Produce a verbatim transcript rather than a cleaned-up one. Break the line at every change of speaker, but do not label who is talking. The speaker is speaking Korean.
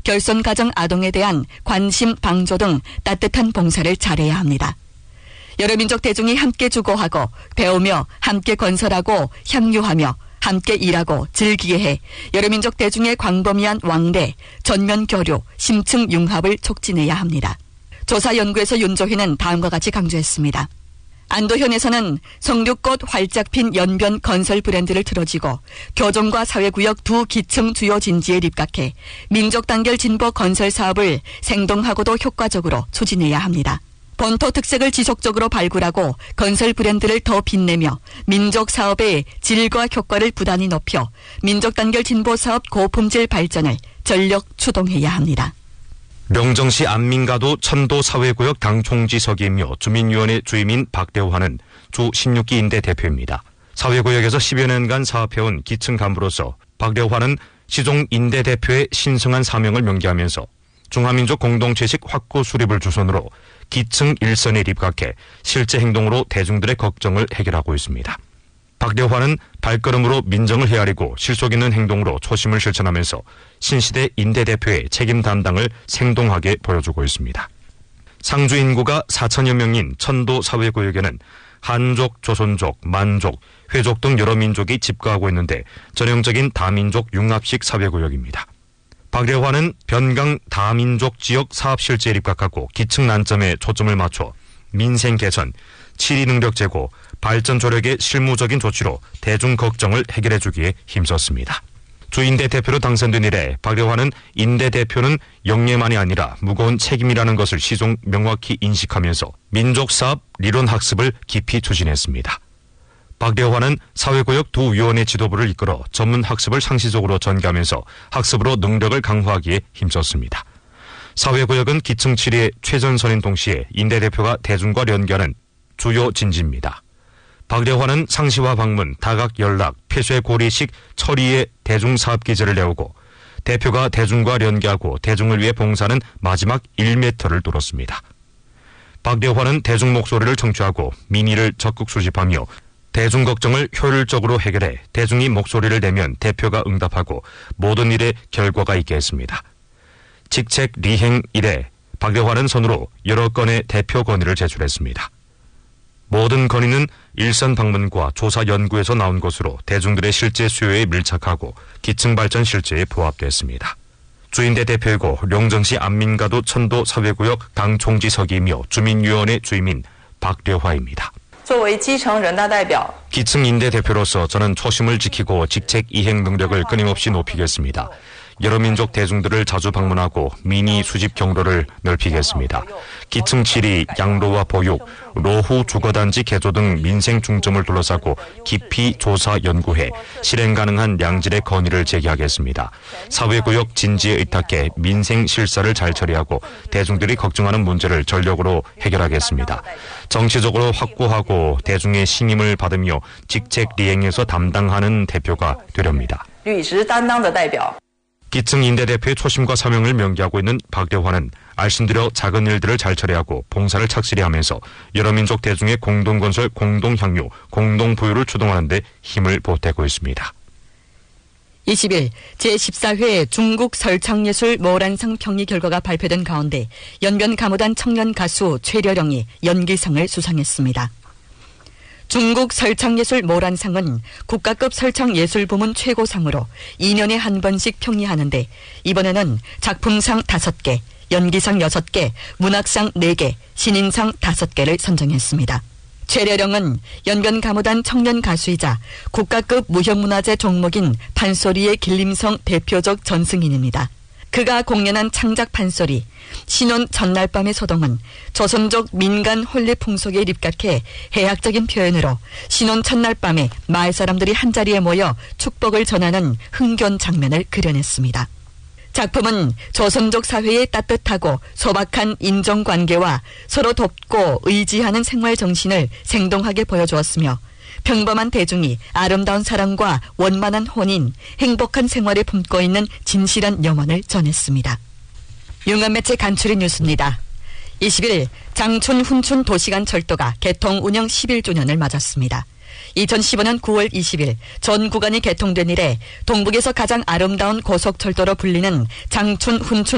결손 가정 아동에 대한 관심, 방조 등 따뜻한 봉사를 잘해야 합니다. 여러 민족 대중이 함께 주고하고 배우며 함께 건설하고 향유하며 함께 일하고 즐기게 해 여러 민족 대중의 광범위한 왕래, 전면 교류, 심층 융합을 촉진해야 합니다. 조사 연구에서 윤조희는 다음과 같이 강조했습니다. 안도현에서는 성륙꽃 활짝 핀 연변 건설 브랜드를 틀어쥐고 교정과 사회구역 두 기층 주요 진지에 입각해 민족 단결 진보 건설 사업을 생동하고도 효과적으로 추진해야 합니다. 본토 특색을 지속적으로 발굴하고 건설 브랜드를 더 빛내며 민족 사업의 질과 효과를 부단히 높여 민족 단결 진보 사업 고품질 발전을 전력 추동해야 합니다.
명정시 안민가도 천도 사회구역 당 총지석이며 주민위원회 주임인 박대화는 주 십육 기 인대 대표입니다. 사회구역에서 십여 년간 사업해온 기층 간부로서 박대화는 시종 인대 대표의 신성한 사명을 명기하면서 중화민족 공동체식 확고 수립을 주선으로 기층 일선에 입각해 실제 행동으로 대중들의 걱정을 해결하고 있습니다. 박대화는 발걸음으로 민정을 헤아리고 실속 있는 행동으로 초심을 실천하면서 신시대 인대 대표의 책임 담당을 생동하게 보여주고 있습니다. 상주 인구가 사천여 명인 천도 사회구역에는 한족, 조선족, 만족, 회족 등 여러 민족이 집거하고 있는데 전형적인 다민족 융합식 사회구역입니다. 박대화는 변강 다민족 지역 사업 실제에 입각하고 기층 난점에 초점을 맞춰 민생 개선, 치리 능력 제고, 발전 조력의 실무적인 조치로 대중 걱정을 해결해 주기에 힘썼습니다. 주인대 대표로 당선된 이래 박대화는 인대 대표는 영예만이 아니라 무거운 책임이라는 것을 시종 명확히 인식하면서 민족사업 리론 학습을 깊이 추진했습니다. 박대화는 사회구역 두 위원회 지도부를 이끌어 전문 학습을 상시적으로 전개하면서 학습으로 능력을 강화하기에 힘썼습니다. 사회구역은 기층 치리의 최전선인 동시에 인대 대표가 대중과 연계하는 주요 진지입니다. 박대화는 상시와 방문, 다각 연락, 폐쇄 고리식 처리의 대중사업기제를 내오고 대표가 대중과 연계하고 대중을 위해 봉사하는 마지막 일 미터를 뚫었습니다. 박대화는 대중 목소리를 청취하고 민의를 적극 수집하며 대중 걱정을 효율적으로 해결해 대중이 목소리를 내면 대표가 응답하고 모든 일에 결과가 있게 했습니다. 직책 리행 이래 박대화는 손으로 여러 건의 대표 건의를 제출했습니다. 모든 건의는 일선 방문과 조사 연구에서 나온 것으로 대중들의 실제 수요에 밀착하고 기층 발전 실제에 부합됐습니다. 주인대 대표이고 명정시 안민가도 천도 사회구역 당 총지석이며 주민위원회 주임인 박대화입니다. 기층 인대 대표로서 저는 초심을 지키고 직책 이행 능력을 끊임없이 높이겠습니다. 여러 민족 대중들을 자주 방문하고 민의 수집 경로를 넓히겠습니다. 기층 치리, 양로와 보육, 로후 주거단지 개조 등 민생 중점을 둘러싸고 깊이 조사 연구해 실행 가능한 양질의 건의를 제기하겠습니다. 사회구역 진지에 의탁해 민생 실사를 잘 처리하고 대중들이 걱정하는 문제를 전력으로 해결하겠습니다. 정치적으로 확고하고 대중의 신임을 받으며 직책 리행에서 담당하는 대표가 되렵니다. 기층 인대 대표의 초심과 사명을 명기하고 있는 박대화는 알신들여 작은 일들을 잘 처리하고 봉사를 착실히 하면서 여러 민족 대중의 공동건설, 공동향유, 공동부유를 추동하는 데 힘을 보태고 있습니다.
이십 일 제십사 회 중국 설창예술 모란상 평의 결과가 발표된 가운데 연변 가무단 청년 가수 최려령이 연기상을 수상했습니다. 중국 설창예술 모란상은 국가급 설창예술부문 최고상으로 이 년에 한 번씩 평의하는데 이번에는 작품상 다섯 개, 연기상 여섯 개, 문학상 네 개, 신인상 다섯 개를 선정했습니다. 최려령은 연변 가무단 청년 가수이자 국가급 무형문화재 종목인 판소리의 길림성 대표적 전승인입니다. 그가 공연한 창작 판소리, 신혼 전날 밤의 소동은 조선족 민간 혼례 풍속에 입각해 해학적인 표현으로 신혼 첫날 밤에 마을 사람들이 한자리에 모여 축복을 전하는 흥겨운 장면을 그려냈습니다. 작품은 조선족 사회의 따뜻하고 소박한 인종관계와 서로 돕고 의지하는 생활 정신을 생동하게 보여주었으며 평범한 대중이 아름다운 사랑과 원만한 혼인, 행복한 생활에 품고 있는 진실한 염원을 전했습니다. 융합매체 간추린 뉴스입니다. 이십 일 장춘 훈춘 도시간철도가 개통 운영 십일 주년을 맞았습니다. 이천십오 년 구월 이십일 전 구간이 개통된 이래 동북에서 가장 아름다운 고속철도로 불리는 장춘 훈춘